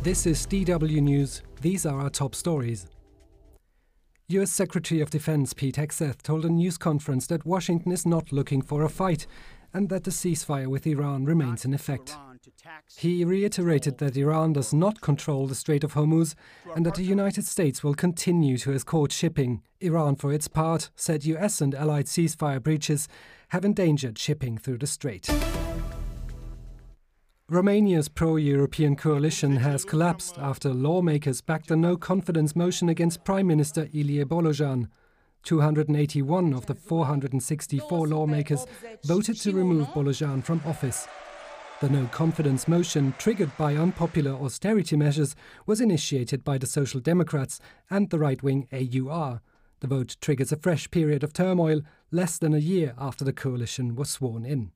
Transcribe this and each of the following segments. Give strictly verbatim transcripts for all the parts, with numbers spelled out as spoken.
This is D W News. These are our top stories. U S Secretary of Defense Pete Hegseth told a news conference that Washington is not looking for a fight and that the ceasefire with Iran remains in effect. He reiterated that Iran does not control the Strait of Hormuz and that the United States will continue to escort shipping. Iran, for its part, said U S and allied ceasefire breaches have endangered shipping through the strait. Romania's pro-European coalition has collapsed after lawmakers backed a no-confidence motion against Prime Minister Ilie Bolojan. two hundred eighty-one of the four hundred sixty-four lawmakers voted to remove Bolojan from office. The no-confidence motion, triggered by unpopular austerity measures, was initiated by the Social Democrats and the right-wing A U R. The vote triggers a fresh period of turmoil less than a year after the coalition was sworn in.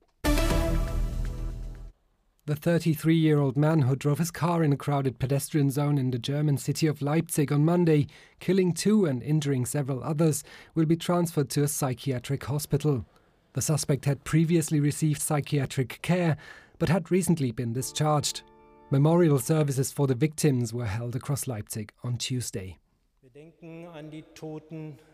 The thirty-three-year-old man who drove his car in a crowded pedestrian zone in the German city of Leipzig on Monday, killing two and injuring several others, will be transferred to a psychiatric hospital. The suspect had previously received psychiatric care, but had recently been discharged. Memorial services for the victims were held across Leipzig on Tuesday. Wir denken an die Toten